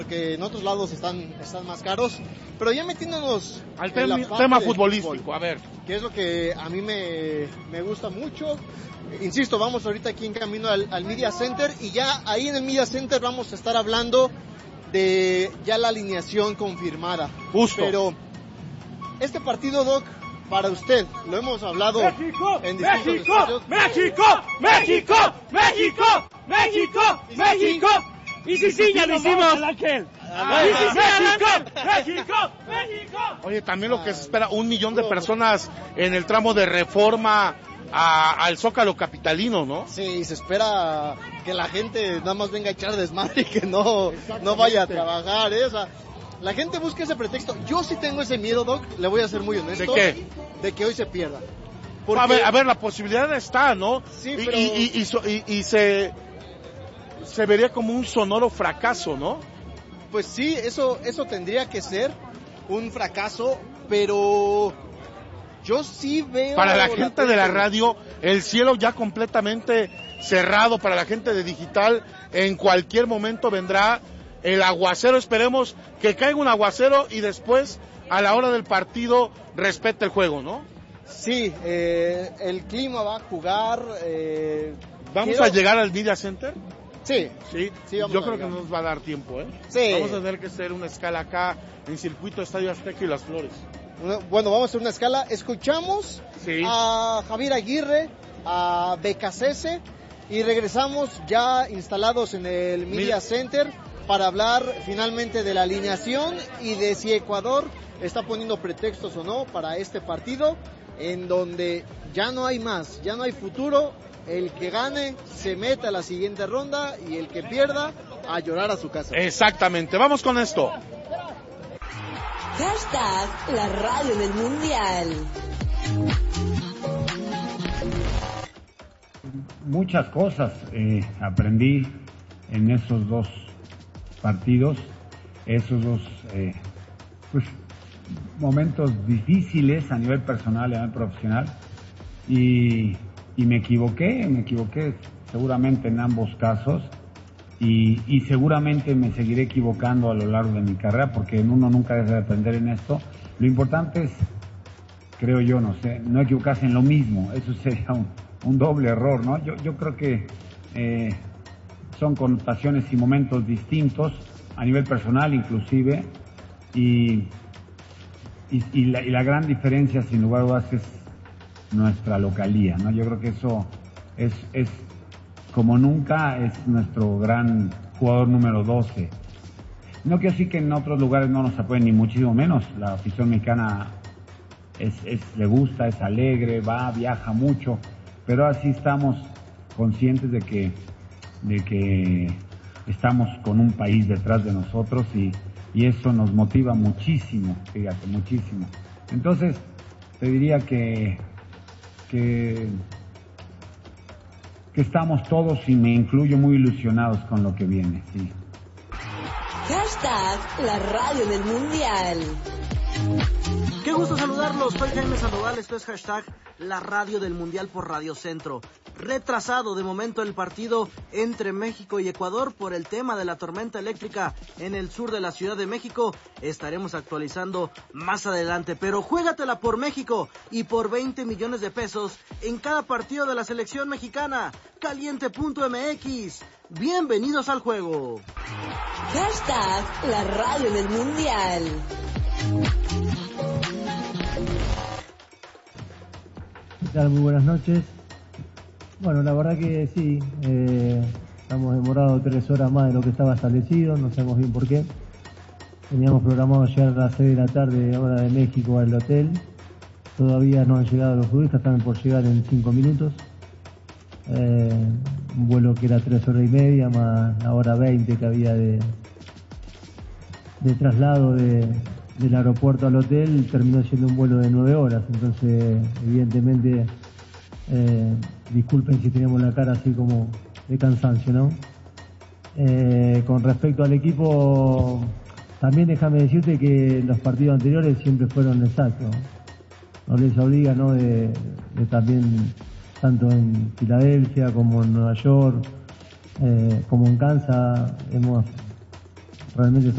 porque en otros lados están más caros, pero ya metiéndonos al tema futbolístico, a ver. Que es lo que a mí me gusta mucho. Insisto, vamos ahorita aquí en camino al Media Center, y ya ahí en el Media Center vamos a estar hablando de ya la alineación confirmada. Justo. Pero este partido, Doc, para usted, lo hemos hablado en distintos espacios. ¡México! Y sí, ya lo hicimos. ¡México! Oye, también lo que se espera, 1 millón de personas en el tramo de Reforma al Zócalo capitalino, ¿no? Sí, se espera que la gente nada más venga a echar desmadre y que no vaya a trabajar, ¿eh? O sea, la gente busca ese pretexto. Yo sí tengo ese miedo, Doc, le voy a ser muy honesto. ¿De qué? De que hoy se pierda. Porque... A ver, la posibilidad está, ¿no? Sí, pero... Y se vería como un sonoro fracaso, ¿no? Pues sí, eso tendría que ser un fracaso, pero yo sí veo... Para la gente de la radio, el cielo ya completamente cerrado. Para la gente de digital, en cualquier momento vendrá el aguacero. Esperemos que caiga un aguacero y después, a la hora del partido, respete el juego, ¿no? Sí, el clima va a jugar. ¿Vamos a llegar al Media Center? Sí, yo creo que no nos va a dar tiempo, ¿eh? Sí. Vamos a tener que hacer una escala acá en Circuito Estadio Azteca y Las Flores. Bueno, vamos a hacer una escala. Escuchamos a Javier Aguirre, a Becasese, y regresamos ya instalados en el Media Center para hablar finalmente de la alineación y de si Ecuador está poniendo pretextos o no para este partido, en donde ya no hay más, ya no hay futuro. El que gane se mete a la siguiente ronda y el que pierda a llorar a su casa. Exactamente, vamos con esto. Hashtag la radio del mundial. Muchas cosas aprendí en esos 2 partidos, esos 2 momentos difíciles a nivel personal y a nivel profesional, y me equivoqué seguramente en ambos casos, y seguramente me seguiré equivocando a lo largo de mi carrera, porque uno nunca deja de aprender en esto. Lo importante es, creo yo, no equivocarse en lo mismo. Eso sería un doble error, ¿no? Yo creo que son connotaciones y momentos distintos a nivel personal inclusive, y la gran diferencia, sin lugar a dudas, es nuestra localía, ¿no? Yo creo que eso es como nunca, es nuestro gran jugador número 12. No quiero decir que en otros lugares no nos apoyen, ni muchísimo menos. La afición mexicana le gusta, es alegre, viaja mucho, pero así estamos conscientes de que estamos con un país detrás de nosotros, y eso nos motiva muchísimo, fíjate, muchísimo. Entonces, te diría que estamos todos, y me incluyo, muy ilusionados con lo que viene, sí. Hashtag la radio del mundial. Qué gusto saludarlos, soy Jaime Sandoval, esto es Hashtag la radio del mundial por Radio Centro. Retrasado de momento el partido entre México y Ecuador por el tema de la tormenta eléctrica en el sur de la Ciudad de México. Estaremos actualizando más adelante, pero juégatela por México y por 20 millones de pesos en cada partido de la selección mexicana. Caliente.mx. Bienvenidos al juego. Hashtag la radio del mundial. ¿Qué tal? Muy buenas noches. Bueno, la verdad que sí, estamos demorados 3 horas más de lo que estaba establecido, no sabemos bien por qué. Teníamos programado llegar a las 6 de la tarde, hora de México, al hotel. Todavía no han llegado los turistas, están por llegar en 5 minutos. Un vuelo que era 3 horas y media, más la hora 20 que había de traslado del aeropuerto al hotel, terminó siendo un vuelo de 9 horas. Entonces, evidentemente, disculpen si tenemos la cara así como de cansancio, ¿no? Con respecto al equipo, también déjame decirte que los partidos anteriores siempre fueron exactos. No les obliga, ¿no? De también, tanto en Filadelfia como en Nueva York, como en Kansas, hemos realmente